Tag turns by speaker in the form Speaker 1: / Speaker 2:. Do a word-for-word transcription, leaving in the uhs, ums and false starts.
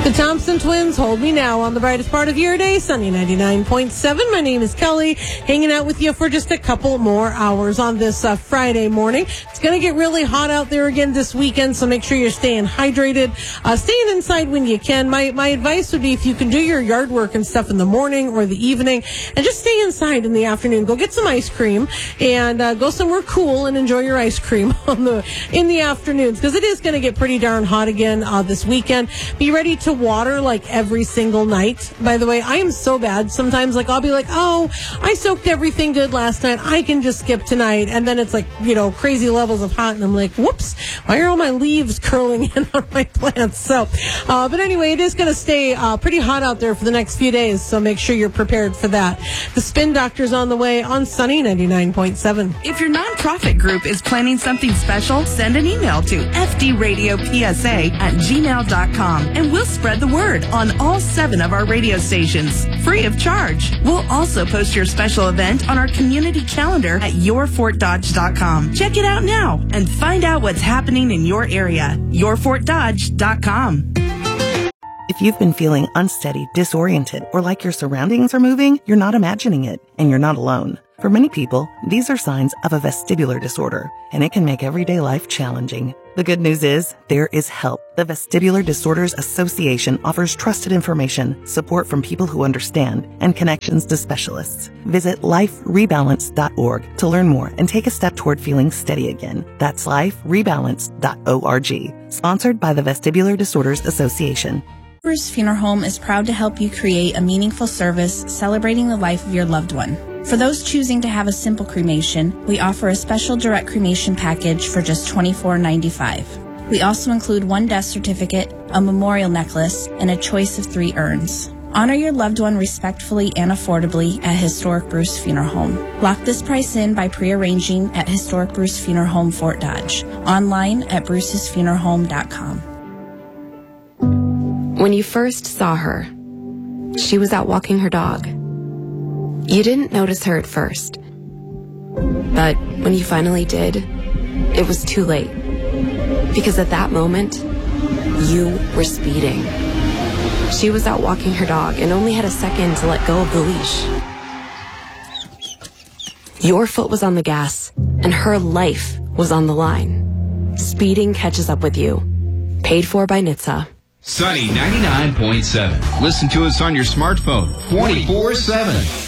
Speaker 1: The Thompson Twins, Hold Me Now, on the brightest part of your day, Sunny ninety-nine point seven. My name is Kelly, hanging out with you for just a couple more hours on this uh, Friday morning. It's going to get really hot out there again this weekend, so make sure you're staying hydrated, uh, staying inside when you can. My my advice would be, if you can do your yard work and stuff in the morning or the evening, and just stay inside in the afternoon. Go get some ice cream and uh, go somewhere cool and enjoy your ice cream on the in the afternoons, because it is going to get pretty darn hot again uh, this weekend. Be ready to water like every single night. By the way, I am so bad. Sometimes, like, I'll be like, oh, I soaked everything good last night, I can just skip tonight. And then it's like, you know, crazy levels of hot, and I'm like, whoops, why are all my leaves curling in on my plants? So, uh, but anyway, it is going to stay uh, pretty hot out there for the next few days, so make sure you're prepared for that. The Spin Doctor's on the way on Sunny ninety-nine point seven.
Speaker 2: If your nonprofit group is planning something special, send an email to f d radio p s a at gmail dot com, and we'll spread the word on all seven of our radio stations, free of charge. We'll also post your special event on our community calendar at your fort dodge dot com. Check it out now and find out what's happening in your area. your fort dodge dot com.
Speaker 3: If you've been feeling unsteady, disoriented, or like your surroundings are moving, you're not imagining it, and you're not alone. For many people, these are signs of a vestibular disorder, and it can make everyday life challenging. The good news is, there is help. The Vestibular Disorders Association offers trusted information, support from people who understand, and connections to specialists. Visit life rebalance dot org to learn more and take a step toward feeling steady again. That's life rebalance dot org. Sponsored by the Vestibular Disorders Association.
Speaker 4: Bruce Funeral Home is proud to help you create a meaningful service celebrating the life of your loved one. For those choosing to have a simple cremation, we offer a special direct cremation package for just twenty-four ninety-five. We also include one death certificate, a memorial necklace, and a choice of three urns. Honor your loved one respectfully and affordably at Historic Bruce Funeral Home. Lock this price in by pre-arranging at Historic Bruce Funeral Home, Fort Dodge. Online at bruces funeral home dot com.
Speaker 5: When you first saw her, she was out walking her dog. You didn't notice her at first, but when you finally did, it was too late. Because at that moment, you were speeding. She was out walking her dog and only had a second to let go of the leash. Your foot was on the gas, and her life was on the line. Speeding catches up with you. Paid for by N H T S A.
Speaker 6: Sunny ninety-nine point seven. Listen to us on your smartphone twenty-four seven.